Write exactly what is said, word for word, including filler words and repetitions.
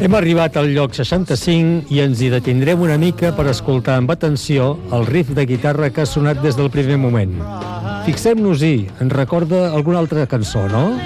Hem arribat al lloc seixanta-cinc i ens hi detindrem una mica per escoltar amb atenció el riff de guitarra que ha sonat des del primer moment. Fixem-nos-hi, ens recorda alguna altra cançó, no?